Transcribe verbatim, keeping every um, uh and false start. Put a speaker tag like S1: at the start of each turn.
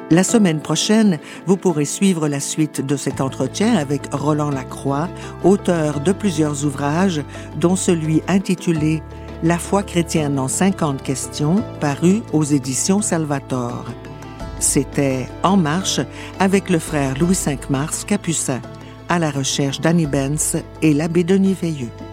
S1: La semaine prochaine, vous pourrez suivre la suite de cet entretien avec Roland Lacroix, auteur de plusieurs ouvrages, dont celui intitulé « La foi chrétienne en cinquante questions » paru aux éditions Salvator. C'était En marche avec le frère Louis cinq Mars Capucin, à la recherche d'Annie Benz et l'abbé Denis Veilleux.